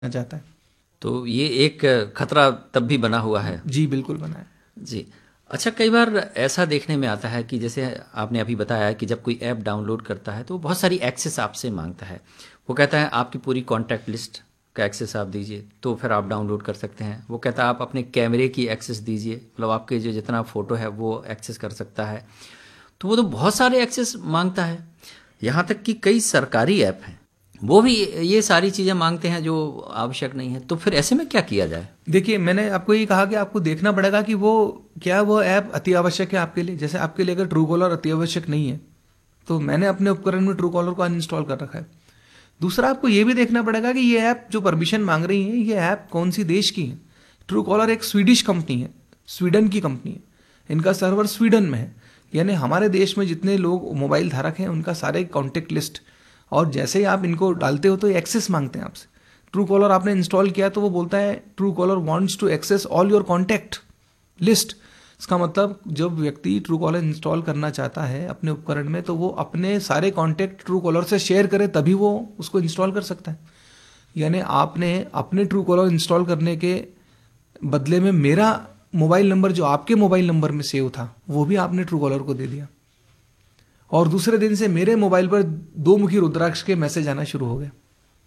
जाता है। तो ये एक खतरा तब भी बना हुआ है। जी बिल्कुल बना है। जी। अच्छा, कई बार ऐसा देखने में आता है कि जैसे आपने अभी बताया कि जब कोई ऐप डाउनलोड करता है तो वो बहुत सारी एक्सेस आपसे मांगता है। वो कहता है आपकी पूरी कॉन्टैक्ट लिस्ट का एक्सेस आप दीजिए तो फिर आप डाउनलोड कर सकते हैं। वो कहता है आप अपने कैमरे की एक्सेस दीजिए, मतलब आपके जो जितना फ़ोटो है वो एक्सेस कर सकता है। तो वो तो बहुत सारे एक्सेस मांगता है। यहाँ तक कि कई सरकारी ऐप हैं, वो भी ये सारी चीज़ें मांगते हैं जो आवश्यक नहीं है। तो फिर ऐसे में क्या किया जाए? देखिए, मैंने आपको ये कहा कि आपको देखना पड़ेगा कि वो ऐप अति आवश्यक है आपके लिए। जैसे आपके लिए अगर ट्रू कॉलर अति आवश्यक नहीं है तो मैंने अपने उपकरण में ट्रू कॉलर को अनइंस्टॉल कर रखा है। दूसरा, आपको ये भी देखना पड़ेगा कि ये ऐप जो परमिशन मांग रही है, ये ऐप कौन सी देश की है। ट्रू कॉलर एक स्वीडिश कंपनी है, स्वीडन की कंपनी है। इनका सर्वर स्वीडन में है, यानी हमारे देश में जितने लोग मोबाइल धारक हैं उनका सारे कॉन्टेक्ट लिस्ट, और जैसे ही आप इनको डालते हो तो ये एक्सेस मांगते हैं आपसे। ट्रू कॉलर आपने इंस्टॉल किया तो वो बोलता है true collar wants to access all your contact list. इसका मतलब जब व्यक्ति ट्रू कॉलर इंस्टॉल करना चाहता है अपने उपकरण में तो वो अपने सारे कॉन्टैक्ट ट्रू कॉलर से शेयर करे तभी वो उसको इंस्टॉल कर सकता है। यानी आपने अपने ट्रू कॉलर इंस्टॉल करने के बदले में मेरा मोबाइल नंबर जो आपके मोबाइल नंबर में सेव था वो भी आपने ट्रू कॉलर को दे दिया, और दूसरे दिन से मेरे मोबाइल पर दो मुखी रुद्राक्ष के मैसेज आना शुरू हो गए।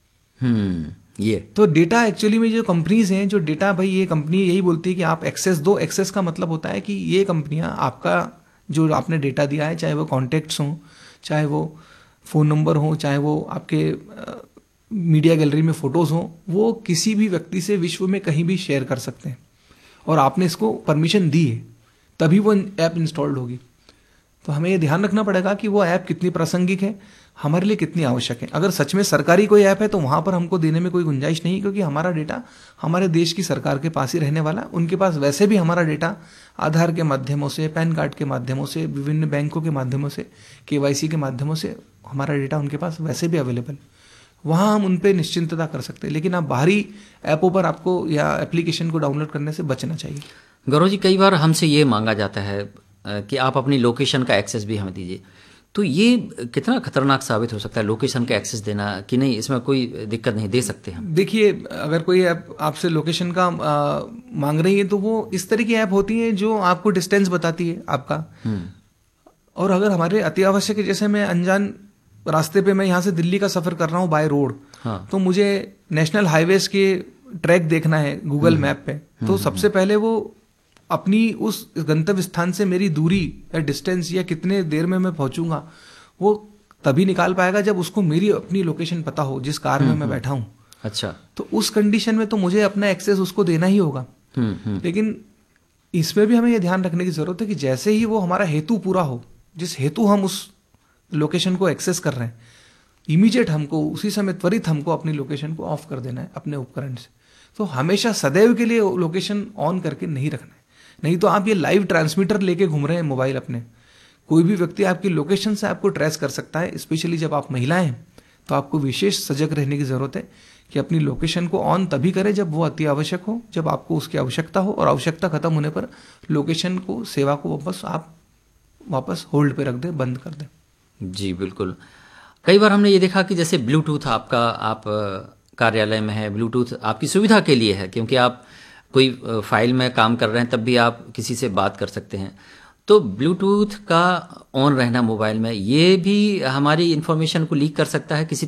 ये तो डेटा एक्चुअली में जो कंपनीज हैं, जो डेटा, भाई ये कंपनी यही बोलती है कि आप एक्सेस दो। एक्सेस का मतलब होता है कि ये कंपनियां आपका जो आपने डेटा दिया है, चाहे वो कॉन्टैक्ट्स हों, चाहे वो फ़ोन नंबर हो, चाहे वो आपके मीडिया गैलरी में फ़ोटोज़ हों, वो किसी भी व्यक्ति से विश्व में कहीं भी शेयर कर सकते हैं, और आपने इसको परमिशन दी है तभी वो ऐप इंस्टॉल्ड होगी। तो हमें ये ध्यान रखना पड़ेगा कि वो ऐप कितनी प्रासंगिक है, हमारे लिए कितनी आवश्यक है। अगर सच में सरकारी कोई ऐप है तो वहाँ पर हमको देने में कोई गुंजाइश नहीं, क्योंकि हमारा डेटा हमारे देश की सरकार के पास ही रहने वाला। उनके पास वैसे भी हमारा डेटा आधार के माध्यमों से, पैन कार्ड के माध्यमों से, विभिन्न बैंकों के माध्यमों से, KYC के माध्यमों से हमारा डेटा उनके पास वैसे भी अवेलेबल। वहाँ हम उन पर निश्चिंतता कर सकते हैं, लेकिन आप बाहरी ऐपों पर आपको या एप्लीकेशन को डाउनलोड करने से बचना चाहिए। गौरव जी, कई बार हमसे ये मांगा जाता है कि आप अपनी लोकेशन का एक्सेस भी हमें दीजिए। तो ये कितना खतरनाक साबित हो सकता है, लोकेशन का एक्सेस देना, कि नहीं इसमें कोई दिक्कत नहीं, दे सकते हम? देखिए, अगर कोई ऐप आपसे लोकेशन का मांग रही है तो वो इस तरह की ऐप होती है जो आपको डिस्टेंस बताती है आपका। और अगर हमारे अति आवश्यक है, जैसे मैं अनजान रास्ते पे, मैं यहाँ से दिल्ली का सफ़र कर रहा हूँ बाय रोड, तो मुझे नेशनल हाईवेज के ट्रैक देखना है गूगल मैप पे, तो सबसे पहले वो अपनी उस गंतव्य स्थान से मेरी दूरी या डिस्टेंस या कितने देर में मैं पहुंचूंगा वो तभी निकाल पाएगा जब उसको मेरी अपनी लोकेशन पता हो, जिस कार में मैं बैठा हूं। अच्छा। तो उस कंडीशन में तो मुझे अपना एक्सेस उसको देना ही होगा। लेकिन इसमें भी हमें यह ध्यान रखने की जरूरत है कि जैसे ही वो हमारा हेतु पूरा हो, जिस हेतु हम उस लोकेशन को एक्सेस कर रहे हैं, इमीडिएट हमको उसी समय त्वरित हमको अपनी लोकेशन को ऑफ कर देना है अपने उपकरण से। तो हमेशा सदैव के लिए लोकेशन ऑन करके नहीं रखना है, नहीं तो आप ये लाइव ट्रांसमीटर लेके घूम रहे हैं मोबाइल अपने। कोई भी व्यक्ति आपकी लोकेशन से आपको ट्रेस कर सकता है। स्पेशली जब आप महिलाएं हैं तो आपको विशेष सजग रहने की जरूरत है कि अपनी लोकेशन को ऑन तभी करें जब वो अति आवश्यक हो, जब आपको उसकी आवश्यकता हो, और आवश्यकता खत्म होने पर लोकेशन को, सेवा को वापस होल्ड पे रख दें, बंद कर दें। जी बिल्कुल। कई बार हमने ये देखा कि जैसे ब्लूटूथ आप कार्यालय में है, ब्लूटूथ आपकी सुविधा के लिए है, क्योंकि आप कोई फाइल में काम कर रहे हैं तब भी आप किसी से बात कर सकते हैं। तो ब्लूटूथ का ऑन रहना मोबाइल में, ये भी हमारी इन्फॉर्मेशन को लीक कर सकता है किसी